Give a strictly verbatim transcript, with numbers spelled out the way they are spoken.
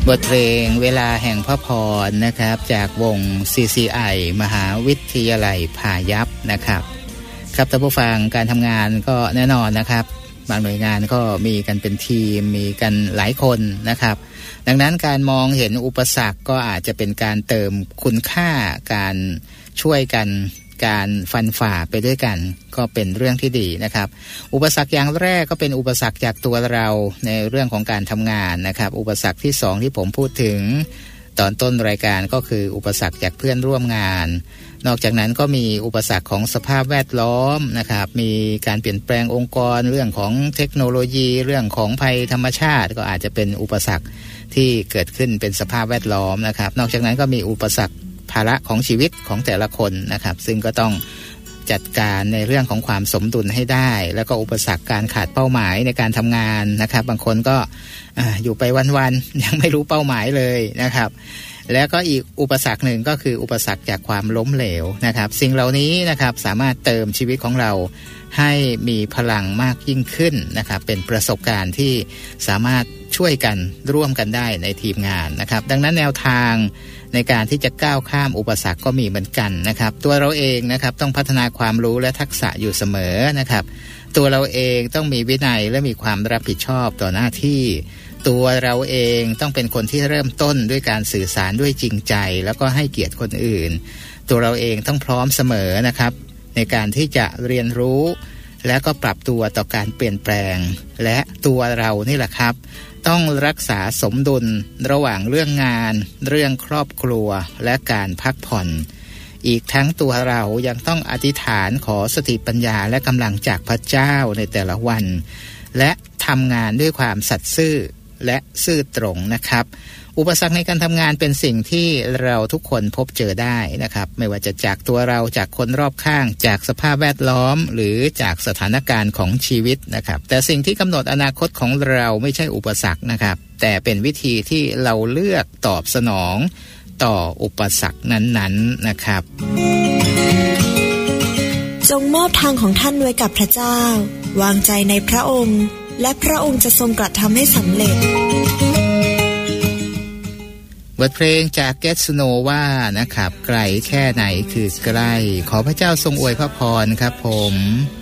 บทเพลงเวลาแห่งพระพรนะครับจากวง ซี ซี ไอ มหาวิทยาลัยพายัพนะครับครับท่านผู้ฟังการทำงานก็แน่นอนนะครับบางหน่วยงานก็มีกันเป็นทีมมีกันหลายคนนะครับดังนั้นการมองเห็นอุปสรรคก็อาจจะเป็นการเติมคุณค่าการช่วยกันการฟันฝ่าไปด้วยกันก็เป็นเรื่องที่ดีนะครับอุปสรรคอย่างแรกก็เป็นอุปสรรคจากตัวเราในเรื่องของการทำงานนะครับอุปสรรคที่สองที่ผมพูดถึงตอนต้นรายการก็คืออุปสรรคจากเพื่อนร่วมงานนอกจากนั้นก็มีอุปสรรคของสภาพแวดล้อมนะครับมีการเปลี่ยนแปลงองค์กรเรื่องของเทคโนโลยีเรื่องของภัยธรรมชาติก็อาจจะเป็นอุปสรรคที่เกิดขึ้นเป็นสภาพแวดล้อมนะครับนอกจากนั้นก็มีอุปสรรคภาระของชีวิตของแต่ละคนนะครับซึ่งก็ต้องจัดการในเรื่องของความสมดุลให้ได้แล้วก็อุปสรรคการขาดเป้าหมายในการทำงานนะครับบางคนก็อยู่ไปวันๆยังไม่รู้เป้าหมายเลยนะครับแล้วก็อีกอุปสรรคหนึ่งก็คืออุปสรรคจากความล้มเหลวนะครับสิ่งเหล่านี้นะครับสามารถเติมชีวิตของเราให้มีพลังมากยิ่งขึ้นนะครับเป็นประสบการณ์ที่สามารถช่วยกันร่วมกันได้ในทีมงานนะครับดังนั้นแนวทางในการที่จะก้าวข้ามอุปสรรคก็มีเหมือนกันนะครับตัวเราเองนะครับต้องพัฒนาความรู้และทักษะอยู่เสมอนะครับตัวเราเองต้องมีวินัยและมีความรับผิดชอบต่อหน้าที่ตัวเราเองต้องเป็นคนที่เริ่มต้นด้วยการสื่อสารด้วยจริงใจแล้วก็ให้เกียรติคนอื่นตัวเราเองต้องพร้อมเสมอนะครับในการที่จะเรียนรู้และก็ปรับตัวต่อการเปลี่ยนแปลงและตัวเรานี่แหละครับต้องรักษาสมดุลระหว่างเรื่องงานเรื่องครอบครัวและการพักผ่อนอีกทั้งตัวเรายังต้องอธิษฐานขอสติปัญญาและกำลังจากพระเจ้าในแต่ละวันและทำงานด้วยความสัตย์ซื่อและซื่อตรงนะครับอุปสรรคในการทำงานเป็นสิ่งที่เราทุกคนพบเจอได้นะครับไม่ว่าจะจากตัวเราจากคนรอบข้างจากสภาพแวดล้อมหรือจากสถานการณ์ของชีวิตนะครับแต่สิ่งที่กำหนดอนาคตของเราไม่ใช่อุปสรรคนะครับแต่เป็นวิธีที่เราเลือกตอบสนองต่ออุปสรรคนั้นๆนะครับจงมอบทางของท่านไว้กับพระเจ้าวางใจในพระองค์และพระองค์จะทรงกระทำให้สำเร็จบทเพลงจากเกตสโนว่านะครับไกลแค่ไหนคือใกล้ขอพระเจ้าทรงอวยพระพรครับผม